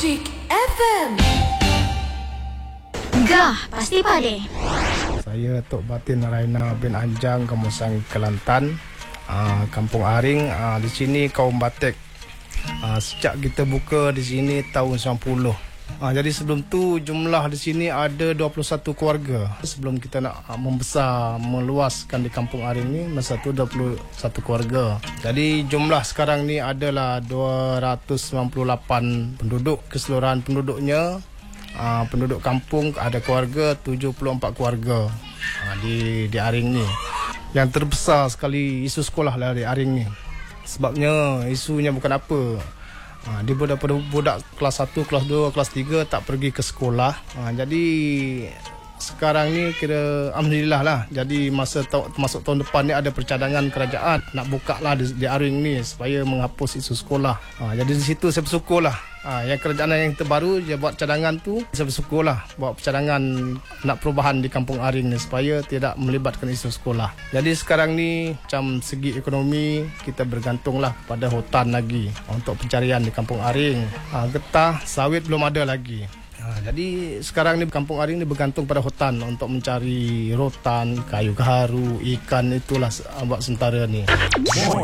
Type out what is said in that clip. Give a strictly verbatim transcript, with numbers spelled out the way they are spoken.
Magic F M. Gah, pasti pade. Saya Tok Batin Raina bin Anjang, Kamusang Kelantan, uh, Kampung Aring. Uh, di sini kaum Batek. Uh, sejak kita buka di sini tahun sembilan puluh. Uh, jadi sebelum tu jumlah di sini ada dua puluh satu keluarga. Sebelum kita nak uh, membesar, meluaskan di Kampung Aring ni, masa tu dua puluh satu keluarga. Jadi jumlah sekarang ni adalah dua ratus sembilan puluh lapan penduduk. Keseluruhan penduduknya, uh, penduduk kampung ada keluarga tujuh puluh empat keluarga uh, di di Aring ni. Yang terbesar sekali isu sekolah lah di Aring ni. Sebabnya isunya bukan apa. Ha, dia budak budak kelas satu, kelas dua, kelas tiga tak pergi ke sekolah. Ha, jadi sekarang ni kira alhamdulillah lah. Jadi masa ta- masuk tahun depan ni ada percadangan kerajaan nak buka lah di, di Aring ni supaya menghapus isu sekolah. Ha, jadi di situ saya bersyukur lah. Ha, yang kerajaan yang terbaru dia buat cadangan tu, saya bersyukur lah buat cadangan nak perubahan di Kampung Aring ni supaya tidak melibatkan isu sekolah. Jadi sekarang ni macam segi ekonomi kita bergantung lah pada hutan lagi untuk pencarian di Kampung Aring. Ha, getah, sawit belum ada lagi. Ha, jadi sekarang ni Kampung Aring ni bergantung pada hutan untuk mencari rotan, kayu gaharu, ikan, itulah buat sementara ni.